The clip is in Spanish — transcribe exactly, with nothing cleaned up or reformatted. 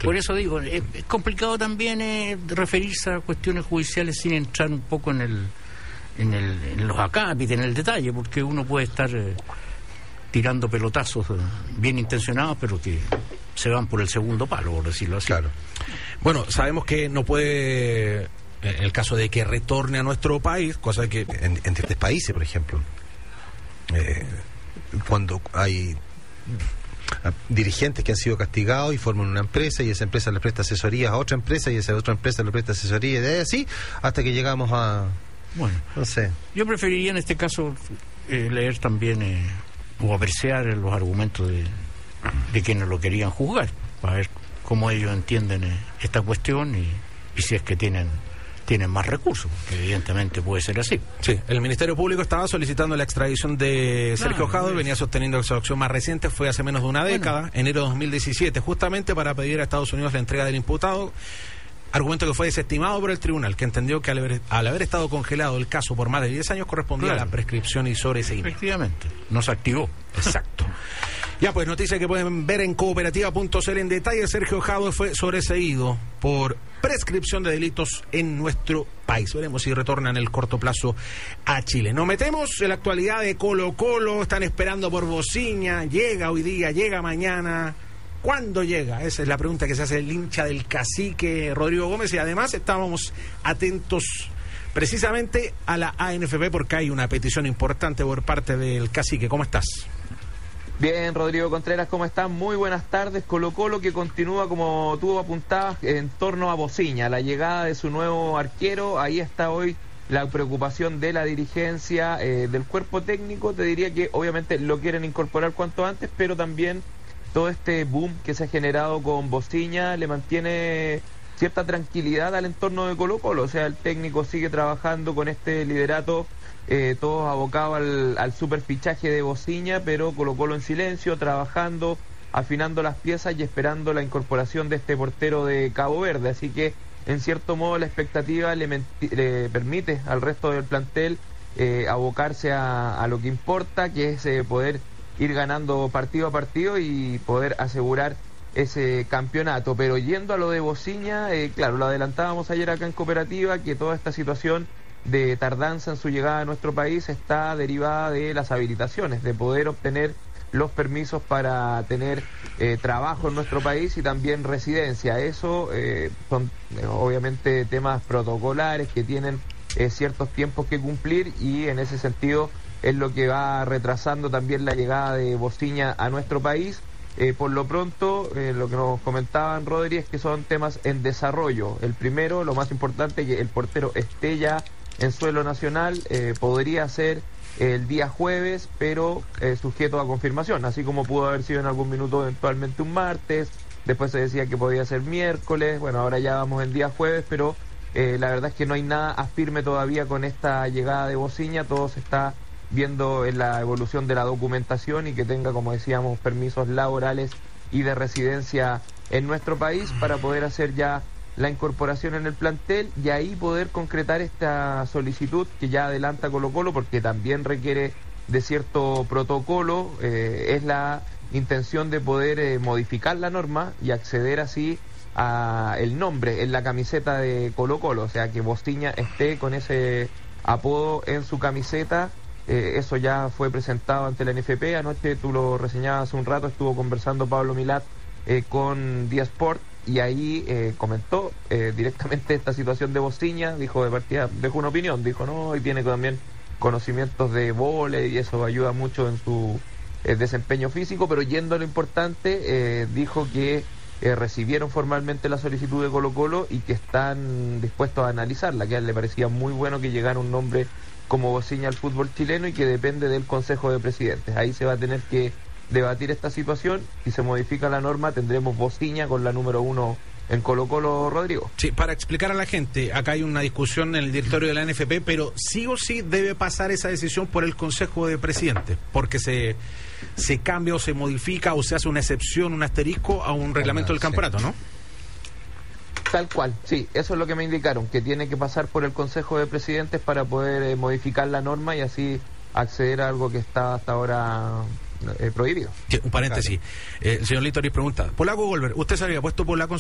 Por eso digo, es, es complicado también eh, referirse a cuestiones judiciales sin entrar un poco en el en, el, en los acápites, en el detalle, porque uno puede estar eh, tirando pelotazos eh, bien intencionados, pero que se van por el segundo palo, por decirlo así. Claro. Bueno, sabemos que no puede, en el caso de que retorne a nuestro país, cosa que en, en ciertos países, por ejemplo, eh, cuando hay dirigentes que han sido castigados y forman una empresa y esa empresa le presta asesoría a otra empresa y esa otra empresa le presta asesoría y así hasta que llegamos a... Bueno, no sé. Yo preferiría en este caso eh, leer también eh, o apreciar los argumentos de, de quienes lo querían juzgar, para ver cómo ellos entienden eh, esta cuestión y, y si es que tienen tienen más recursos, porque evidentemente puede ser así. Sí, el Ministerio Público estaba solicitando la extradición de Sergio Claro, Jadwe, venía sosteniendo que su acción más reciente fue hace menos de una década, bueno. enero de dos mil diecisiete, justamente para pedir a Estados Unidos la entrega del imputado, argumento que fue desestimado por el tribunal, que entendió que al haber, al haber estado congelado el caso por más de diez años correspondía claro. a la prescripción y sobreseimiento. Efectivamente, no se activó. Exacto. Ya pues, noticia que pueden ver en cooperativa punto c l en detalle. Sergio Jadwe fue sobreseído por prescripción de delitos en nuestro país. Veremos si retorna en el corto plazo a Chile. Nos metemos en la actualidad de Colo Colo. Están esperando por Bociña. Llega hoy día, llega mañana. ¿Cuándo llega? Esa es la pregunta que se hace el hincha del Cacique, Rodrigo Gómez. Y además estábamos atentos precisamente a la A N F P porque hay una petición importante por parte del Cacique. ¿Cómo estás? Bien, Rodrigo Contreras, ¿cómo estás? Muy buenas tardes. Colo Colo que continúa, como tú apuntabas, en torno a Bociña, la llegada de su nuevo arquero. Ahí está hoy la preocupación de la dirigencia, eh, del cuerpo técnico. Te diría que obviamente lo quieren incorporar cuanto antes, pero también todo este boom que se ha generado con Bociña le mantiene cierta tranquilidad al entorno de Colo Colo. O sea, el técnico sigue trabajando con este liderato, eh, todos abocados al, al superfichaje de Bociña, pero Colo Colo en silencio, trabajando, afinando las piezas y esperando la incorporación de este portero de Cabo Verde. Así que, en cierto modo, la expectativa le, le permite al resto del plantel eh, abocarse a, a lo que importa, que es eh, poder ir ganando partido a partido y poder asegurar ese campeonato. Pero yendo a lo de Bociña, eh, claro, lo adelantábamos ayer acá en Cooperativa, que toda esta situación de tardanza en su llegada a nuestro país está derivada de las habilitaciones, de poder obtener los permisos para tener eh, trabajo en nuestro país y también residencia. Eso eh, son eh, obviamente temas protocolares que tienen eh, ciertos tiempos que cumplir, y en ese sentido es lo que va retrasando también la llegada de Bociña a nuestro país. Eh, por lo pronto, eh, lo que nos comentaban, Rodri, es que son temas en desarrollo. El primero, lo más importante, que el portero esté ya en suelo nacional, eh, podría ser el día jueves, pero eh, sujeto a confirmación, así como pudo haber sido en algún minuto eventualmente un martes, después se decía que podía ser miércoles, bueno, ahora ya vamos el día jueves, pero eh, la verdad es que no hay nada a firme todavía con esta llegada de Bociña. Todo se está viendo en la evolución de la documentación y que tenga, como decíamos, permisos laborales y de residencia en nuestro país para poder hacer ya la incorporación en el plantel y ahí poder concretar esta solicitud que ya adelanta Colo Colo, porque también requiere de cierto protocolo. Eh, es la intención de poder eh, modificar la norma y acceder así a el nombre en la camiseta de Colo Colo, o sea, que Bociña esté con ese apodo en su camiseta. Eh, eso ya fue presentado ante la N F P. Anoche, tú lo reseñabas hace un rato, estuvo conversando Pablo Milat eh, con Día Sport, y ahí eh, comentó eh, directamente esta situación de Bociña. Dijo de partida, dejó una opinión, dijo no, y tiene también conocimientos de vóley y eso ayuda mucho en su eh, desempeño físico, pero yendo a lo importante, eh, dijo que eh, recibieron formalmente la solicitud de Colo Colo y que están dispuestos a analizarla, que a él le parecía muy bueno que llegara un nombre como Bociña al fútbol chileno y que depende del Consejo de Presidentes. Ahí se va a tener que debatir esta situación. Si se modifica la norma, tendremos Bociña con la número uno en Colo Colo, Rodrigo. Sí, para explicar a la gente, acá hay una discusión en el directorio de la N F P, pero sí o sí debe pasar esa decisión por el Consejo de Presidentes, porque se, se cambia o se modifica o se hace una excepción, un asterisco a un reglamento del campeonato, ¿no? Tal cual, sí, eso es lo que me indicaron, que tiene que pasar por el Consejo de Presidentes para poder eh, modificar la norma y así acceder a algo que está hasta ahora eh, prohibido. Sí, un paréntesis. Eh, el señor Litori pregunta, Polaco Golver, ¿usted se había puesto polaco